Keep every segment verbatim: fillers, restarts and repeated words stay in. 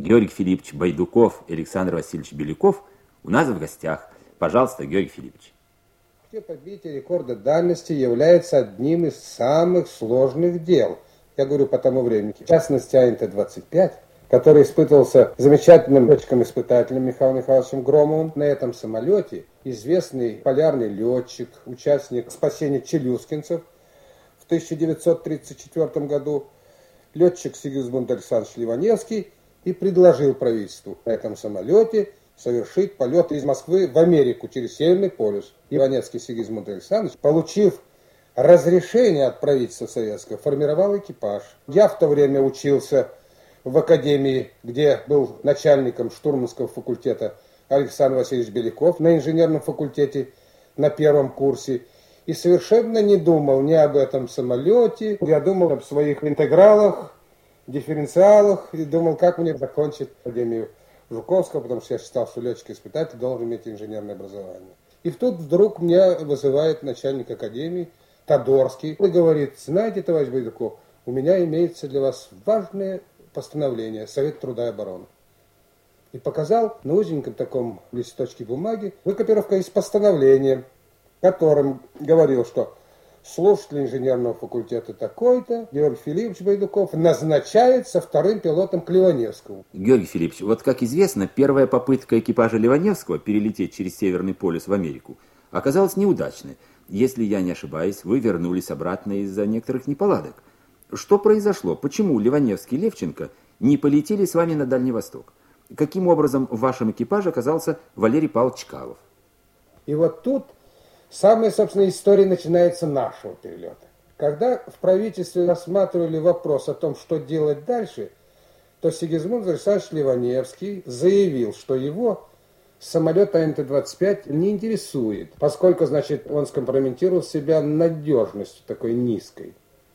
Георгий Филиппович Байдуков и Александр Васильевич Беляков у нас в гостях. Пожалуйста, Георгий Филиппович. Побитие рекорда дальности является одним из самых сложных дел. Я говорю по тому времени. В частности, А Н Т двадцать пять, который испытывался замечательным летчиком-испытателем Михаилом Михайловичем Громовым. На этом самолете известный полярный летчик, участник спасения челюскинцев в тысяча девятьсот тридцать четвёртом году, летчик Сигизмунд Александрович Ливаневский, и предложил правительству на этом самолете совершить полет из Москвы в Америку через Северный полюс. Ливаневский Сигизмунд Александрович, получив разрешение от правительства советского, формировал экипаж. Я в то время учился в академии, где был начальником штурманского факультета Александр Васильевич Беляков, на инженерном факультете на первом курсе. И совершенно не думал ни об этом самолете. Я думал об своих интегралах, дифференциалах, и думал, как мне закончить академию Жуковского, потому что я считал, что летчик-испытатель должен иметь инженерное образование. И тут вдруг меня вызывает начальник академии Тодорский и говорит: знаете, товарищ Байдуков, у меня имеется для вас важное постановление Совета труда и обороны. И показал на узеньком таком листочке бумаги выкопировка из постановления, которым говорил, что слушатель инженерного факультета такой-то, Георгий Филиппович Байдуков, назначается вторым пилотом к Ливаневскому. Георгий Филиппович, вот как известно, первая попытка экипажа Ливаневского перелететь через Северный полюс в Америку оказалась неудачной. Если я не ошибаюсь, вы вернулись обратно из-за некоторых неполадок. Что произошло? Почему Ливаневский и Левченко не полетели с вами на Дальний Восток? Каким образом в вашем экипаже оказался Валерий Павлович Чкалов? И вот тут самая, собственно, история начинается нашего перелета. Когда в правительстве рассматривали вопрос о том, что делать дальше, то Сигизмунд Александрович Ливаневский заявил, что его самолет А Н Т двадцать пять не интересует, поскольку, значит, он скомпрометировал себя надежностью такой низкой.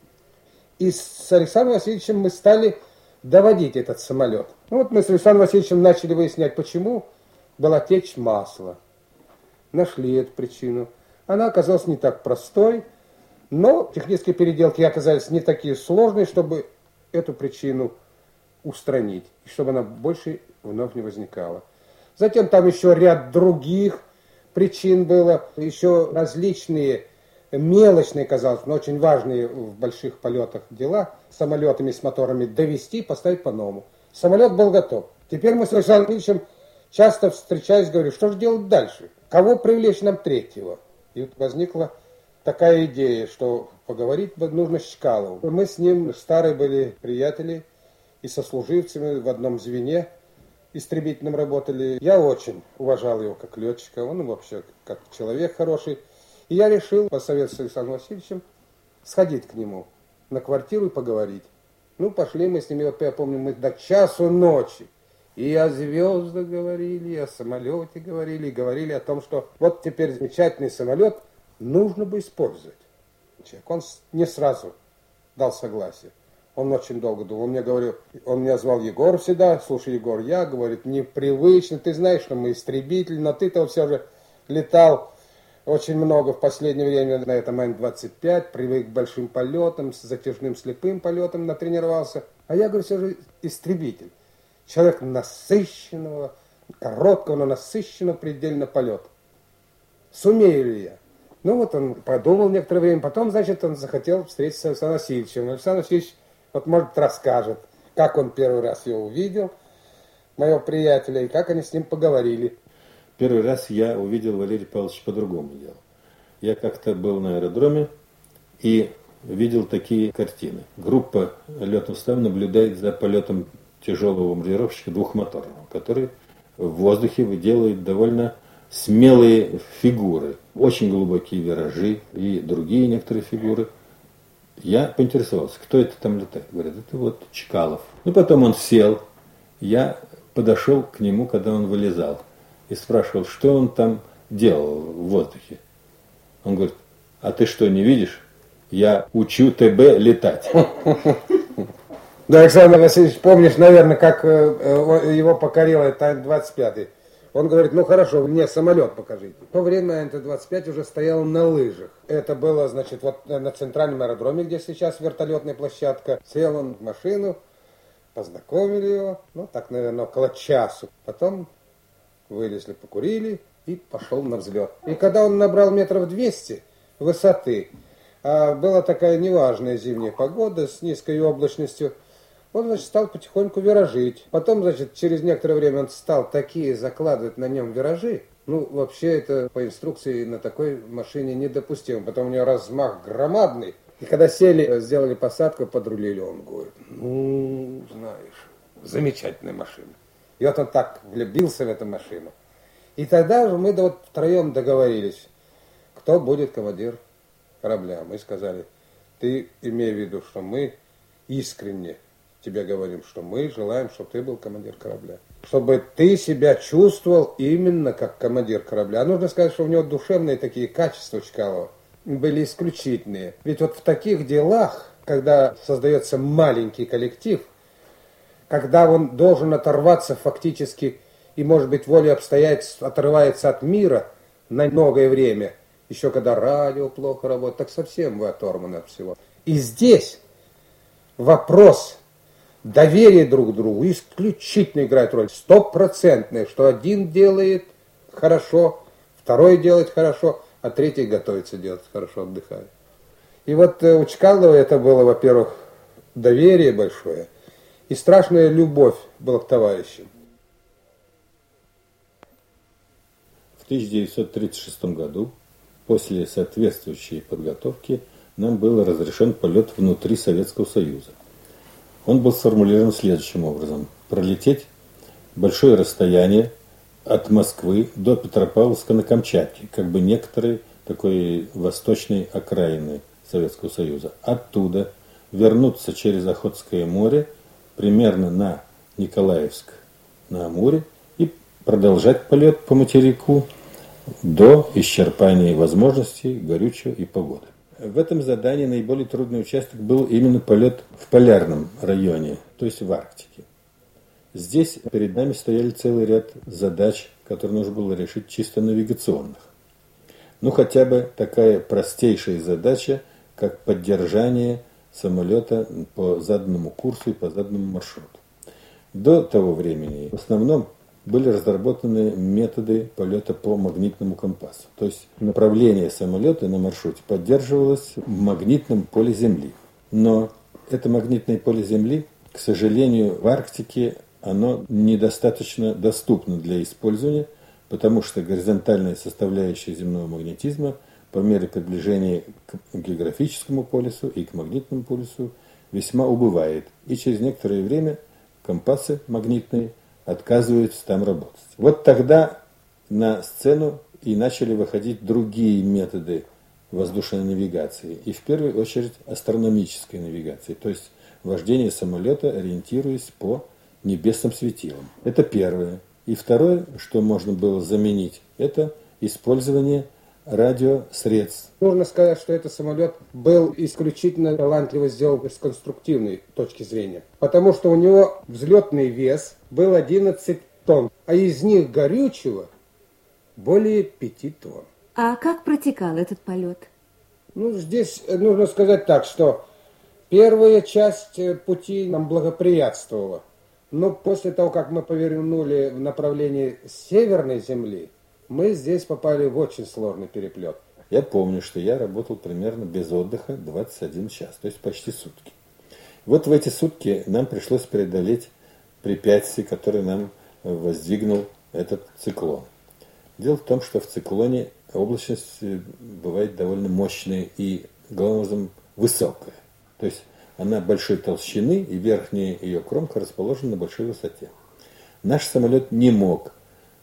И с Александром Васильевичем мы стали доводить этот самолет. Ну вот мы с Александром Васильевичем начали выяснять, почему была течь масла. Нашли эту причину. Она оказалась не так простой, но технические переделки оказались не такие сложные, чтобы эту причину устранить, и чтобы она больше вновь не возникала. Затем там еще ряд других причин было, еще различные мелочные, казалось, но очень важные в больших полетах дела, самолетами с моторами довести, поставить по-новому. Самолет был готов. Теперь мы с Александром Ильичем часто встречаясь, говорю, что же делать дальше? Кого привлечь нам третьего? И вот возникла такая идея, что поговорить нужно с Чкаловым. Мы с ним старые были приятели и сослуживцами в одном звене истребительном работали. Я очень уважал его как летчика, он вообще как человек хороший. И я решил, посоветоваться с Александром Васильевичем, сходить к нему на квартиру и поговорить. Ну, пошли мы с ними, вот я помню, мы до часу ночи. И о звездах говорили, и о самолете говорили, и говорили о том, что вот теперь замечательный самолет нужно бы использовать. Он не сразу дал согласие. Он очень долго думал. Он мне говорил, он меня звал Егор всегда. Слушай, Егор, я, говорит, непривычно. Ты знаешь, что мы истребители, но ты-то все же летал очень много в последнее время на этом А Н двадцать пять, привык к большим полетам, с затяжным слепым полетом натренировался. А я, говорю, все же истребитель. Человек насыщенного, короткого, но насыщенного предельно полета. Сумею ли я? Ну вот он подумал некоторое время, потом, значит, он захотел встретиться с Александром Васильевичем. Александр Васильевич, вот, может, расскажет, как он первый раз его увидел, моего приятеля, и как они с ним поговорили. Первый раз я увидел Валерия Павловича по-другому делал. Я как-то был на аэродроме и видел такие картины. Группа летных ставов наблюдает за полетом тяжелого бомбардировщика двухмоторного, который в воздухе делает довольно смелые фигуры, очень глубокие виражи и другие некоторые фигуры. Я поинтересовался, кто это там летает. Говорят, это вот Чкалов. Ну, потом он сел, я подошел к нему, когда он вылезал, и спрашивал, что он там делал в воздухе. Он говорит, а ты что, не видишь? Я учу ТБ летать. Да, Александр Васильевич, помнишь, наверное, как его покорил этот А Н двадцать пять. Он говорит, ну хорошо, мне самолет покажите. В то время А Н Т двадцать пять уже стоял на лыжах. Это было, значит, вот на центральном аэродроме, где сейчас вертолетная площадка. Сел он в машину, познакомили его, ну, так, наверное, около часу. Потом вылезли, покурили, и пошел на взлет. И когда он набрал метров двести высоты, а была такая неважная зимняя погода с низкой облачностью, он, значит, стал потихоньку виражить. Потом, значит, через некоторое время он стал такие закладывать на нем виражи. Ну, вообще, это по инструкции на такой машине недопустимо. Потом у нее размах громадный. И когда сели, сделали посадку, подрулили, он говорит, ну, знаешь, замечательная машина. И вот он так влюбился в эту машину. И тогда же мы вот втроем договорились, кто будет командир корабля. Мы сказали, ты имей в виду, что мы искренне тебе говорим, что мы желаем, чтобы ты был командир корабля. Чтобы ты себя чувствовал именно как командир корабля. А нужно сказать, что у него душевные такие качества у Чкалова были исключительные. Ведь вот в таких делах, когда создается маленький коллектив, когда он должен оторваться фактически и, может быть, волей обстоятельств отрывается от мира на многое время, еще когда радио плохо работает, так совсем вы оторваны от всего. И здесь вопрос доверия друг к другу исключительно играет роль, стопроцентная, что один делает хорошо, второй делает хорошо, а третий готовится делать хорошо, отдыхает. И вот у Чкалова это было, во-первых, доверие большое и страшная любовь была к товарищам. В тысяча девятьсот тридцать шестом году, после соответствующей подготовки, нам был разрешен полет внутри Советского Союза. Он был сформулирован следующим образом. Пролететь большое расстояние от Москвы до Петропавловска на Камчатке, как бы некоторые такой восточной окраины Советского Союза. Оттуда вернуться через Охотское море примерно на Николаевск на Амуре и продолжать полет по материку до исчерпания возможностей, горючего и погоды. В этом задании наиболее трудный участок был именно полет в полярном районе, то есть в Арктике. Здесь перед нами стояли целый ряд задач, которые нужно было решить чисто навигационных. Ну, хотя бы такая простейшая задача, как поддержание самолета по заданному курсу и по заданному маршруту. До того времени в основном были разработаны методы полета по магнитному компасу. То есть направление самолета на маршруте поддерживалось в магнитном поле Земли. Но это магнитное поле Земли, к сожалению, в Арктике оно недостаточно доступно для использования, потому что горизонтальная составляющая земного магнетизма по мере приближения к географическому полюсу и к магнитному полюсу весьма убывает. И через некоторое время компасы магнитные отказываются там работать. Вот тогда на сцену и начали выходить другие методы воздушной навигации. И в первую очередь астрономической навигации, то есть вождение самолета, ориентируясь по небесным светилам. Это первое. И второе, что можно было заменить, это использование радиосредств. Нужно сказать, что этот самолет был исключительно талантливо сделан с конструктивной точки зрения, потому что у него взлетный вес был одиннадцать тонн, а из них горючего более пяти тонн. А как протекал этот полет? Ну, здесь нужно сказать так, что первая часть пути нам благоприятствовала. Но после того, как мы повернули в направлении Северной Земли, мы здесь попали в очень сложный переплет. Я помню, что я работал примерно без отдыха двадцать один час, то есть почти сутки. Вот в эти сутки нам пришлось преодолеть препятствия, которые нам воздвигнул этот циклон. Дело в том, что в циклоне облачность бывает довольно мощная и, главным образом, высокая. То есть она большой толщины, и верхняя ее кромка расположена на большой высоте. Наш самолет не мог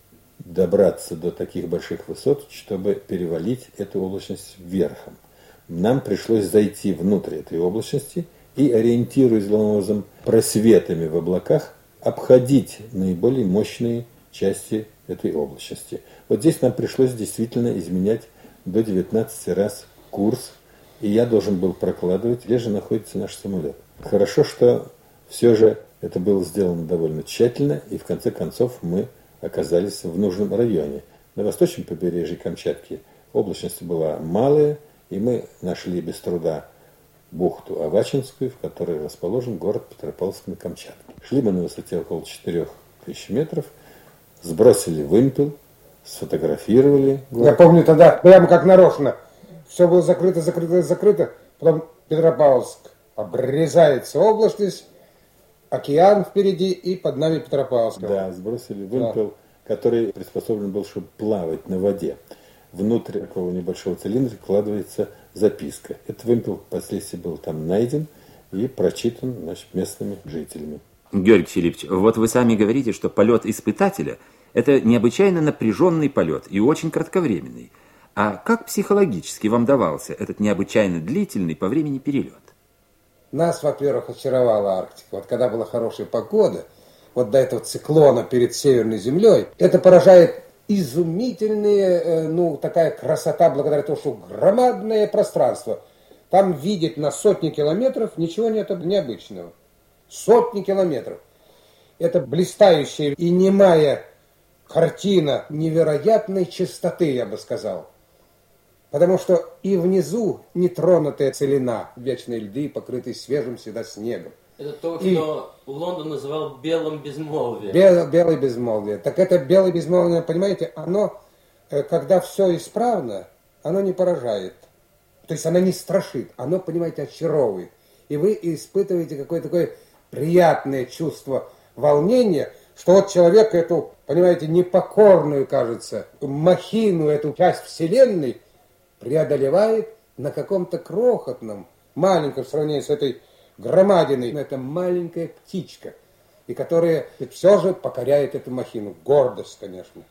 добраться до таких больших высот, чтобы перевалить эту облачность вверхом. Нам пришлось зайти внутрь этой облачности и, ориентируясь главным образом просветами в облаках, обходить наиболее мощные части этой облачности. Вот здесь нам пришлось действительно изменять до девятнадцати раз курс, и я должен был прокладывать, где же находится наш самолет. Хорошо, что все же это было сделано довольно тщательно, и в конце концов мы оказались в нужном районе. На восточном побережье Камчатки облачность была малая, и мы нашли без труда бухту Авачинскую, в которой расположен город Петропавловск на Камчатке. Шли мы на высоте около четырёх тысяч метров, сбросили вымпел, сфотографировали город. Я помню тогда, прямо как нарочно, все было закрыто, закрыто, закрыто, потом Петропавловск обрезается облачность, океан впереди и под нами Петропавловск. Да, сбросили вымпел, да, который приспособлен был, чтобы плавать на воде. Внутрь такого небольшого цилиндра вкладывается записка. Этот вымпел впоследствии был там найден и прочитан, значит, местными жителями. Георгий Филиппович, вот вы сами говорите, что полет испытателя – это необычайно напряженный полет и очень кратковременный. А как психологически вам давался этот необычайно длительный по времени перелет? Нас, во-первых, очаровала Арктика. Вот когда была хорошая погода, вот до этого циклона перед Северной землей, это поражает изумительная, ну, такая красота, благодаря тому, что громадное пространство. Там видеть на сотни километров ничего нет необычного. Сотни километров. Это блистающая и немая картина невероятной чистоты, я бы сказал. Потому что и внизу нетронутая целина, вечные льды, покрытые свежим всегда снегом. Это то, и что Лондон называл белым безмолвием. Бел, белое безмолвие. Так это белое безмолвие, понимаете, оно, когда все исправно, оно не поражает. То есть оно не страшит, оно, понимаете, очаровывает. И вы испытываете какое-то такое приятное чувство волнения, что вот человек эту, понимаете, непокорную, кажется, махину, эту часть Вселенной преодолевает на каком-то крохотном, маленьком, в сравнении с этой громадиной, это маленькая птичка, и которая все же покоряет эту махину. Гордость, конечно.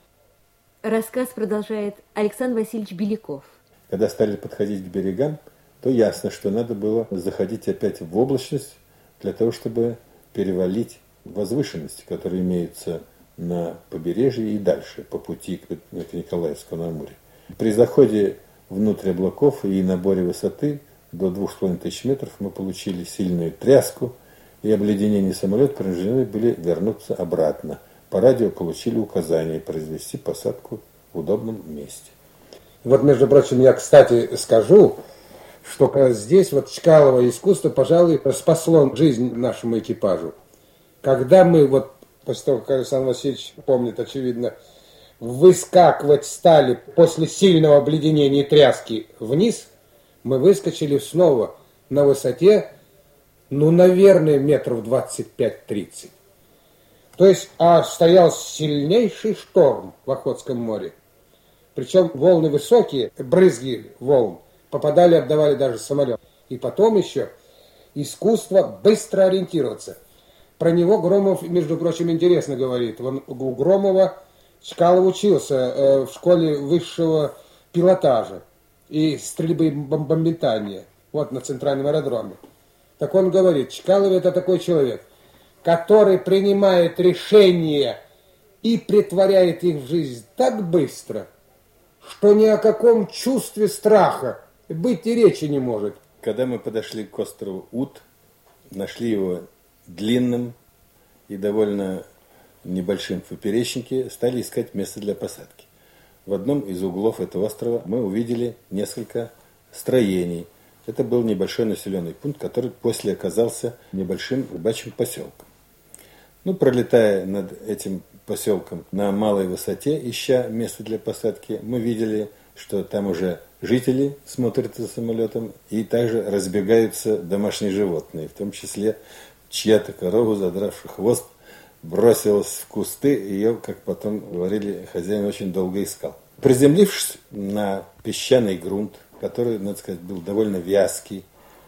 Рассказ продолжает Александр Васильевич Беляков. Когда стали подходить к берегам, то ясно, что надо было заходить опять в облачность для того, чтобы перевалить возвышенности, которые имеются на побережье и дальше, по пути к Николаевскому на Амуре. При заходе внутрь облаков и наборе высоты до двух с половиной тысяч метров мы получили сильную тряску, и обледенение самолета принуждены были вернуться обратно. По радио получили указание произвести посадку в удобном месте. Вот, между прочим, я, кстати, скажу, что здесь вот Чкалово искусство, пожалуй, спасло жизнь нашему экипажу. Когда мы, вот, после того, как Александр Васильевич помнит, очевидно, выскакивать стали после сильного обледенения и тряски вниз, мы выскочили снова на высоте, ну, наверное, метров двадцать пять-тридцать. То есть, а стоял сильнейший шторм в Охотском море. Причем волны высокие, брызги волн попадали, обдавали даже самолет. И потом еще искусство быстро ориентироваться. Про него Громов, между прочим, интересно говорит. Он, у Громова Чкалов учился э, в школе высшего пилотажа и стрельбы и бомбометания, вот на центральном аэродроме. Так он говорит, Чкалов это такой человек, который принимает решения и претворяет их в жизнь так быстро, что ни о каком чувстве страха быть и речи не может. Когда мы подошли к острову Ут, нашли его длинным и довольно небольшим в поперечнике, стали искать место для посадки. В одном из углов этого острова мы увидели несколько строений. Это был небольшой населенный пункт, который после оказался небольшим рыбачьим поселком. Ну, пролетая над этим поселком на малой высоте, ища место для посадки, мы видели, что там уже жители смотрят за самолетом, и также разбегаются домашние животные, в том числе чья-то корова, задравшая хвост, бросилась в кусты, ее, как потом говорили, хозяин очень долго искал. Приземлившись на песчаный грунт, который, надо сказать, был довольно вязкий,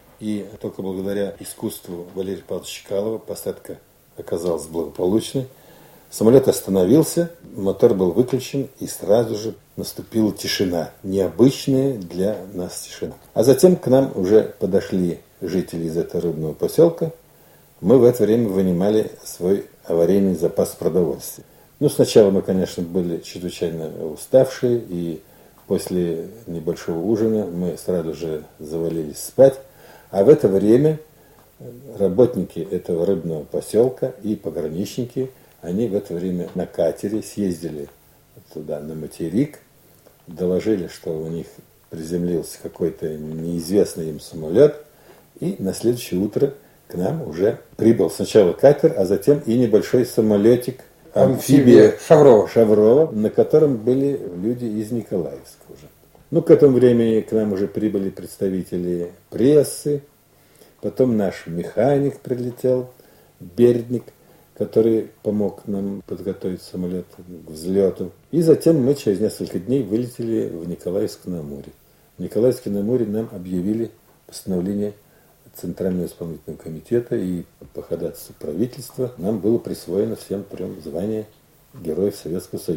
и только благодаря искусству Валерия Павловича Чкалова посадка оказалась благополучной, самолет остановился, мотор был выключен, и сразу же наступила тишина, необычная для нас тишина. А затем к нам уже подошли жители из этого рыбного поселка. Мы в это время вынимали свой аварийный запас продовольствия. Ну, сначала мы, конечно, были чрезвычайно уставшие, и после небольшого ужина мы сразу же завалились спать. А в это время работники этого рыбного поселка и пограничники, они в это время на катере съездили туда, на материк, доложили, что у них приземлился какой-то неизвестный им самолет, И на следующее утро к нам уже прибыл сначала катер, а затем и небольшой самолетик, амфибия Шаврова. Шаврова, на котором были люди из Николаевска уже. Ну, к этому времени к нам уже прибыли представители прессы, потом наш механик прилетел, Бердник, который помог нам подготовить самолет к взлету. И затем мы через несколько дней вылетели в Николаевск-на-Амуре. В Николаевске-на-Амуре нам объявили постановление Центрального исполнительного комитета, и по ходатайству правительства нам было присвоено всем трем звание Героев Советского Союза.